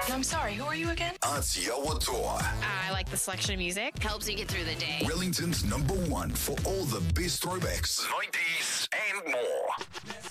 I'm sorry, who are you again? Auntie Awator. I like the selection of music. Helps you get through the day. Wellington's #1 for all the best throwbacks, 90s, and more.